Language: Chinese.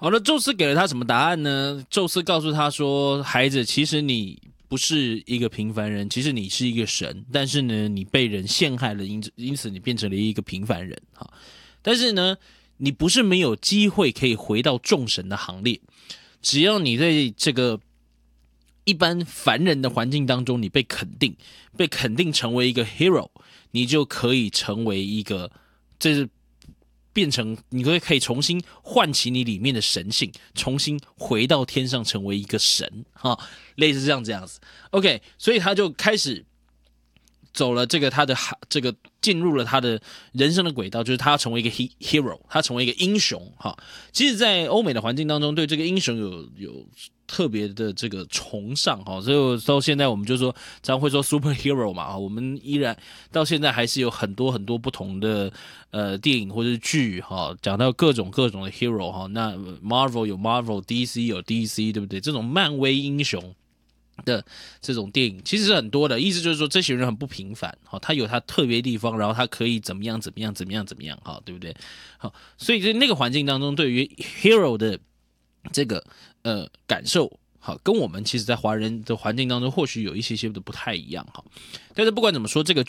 好了，宙斯给了他什么答案呢？宙斯告诉他说：“孩子，其实你不是一个平凡人，其实你是一个神，但是呢，你被人陷害了，因此你变成了一个平凡人。哈，但是呢，你不是没有机会可以回到众神的行列，只要你在这个一般凡人的环境当中，你被肯定成为一个 hero， 你就可以成为一个，这是变成你可以重新唤起你里面的神性，重新回到天上成为一个神哈，类似这样子。OK， 所以他就开始走了他的这个进入了他的人生的轨道，就是他要成为一个 hero， 他成为一个英雄哈。其实，在欧美的环境当中，对这个英雄有特别的这个崇尚哈，所以到现在我们就说常会说 superhero 嘛，我们依然到现在还是有很多很多不同的电影或者是剧哈，讲到各种的 hero 哈。那 Marvel 有 Marvel，DC 有 DC， 对不对？这种漫威英雄的这种电影其实是很多的，意思就是说这些人很不平凡，他有他特别的地方，然后他可以怎么样，对不对？好，所以在那个环境当中，对于 hero 的这个感受，好，跟我们其实在华人的环境当中或许有一些的不太一样哈。但是不管怎么说，这个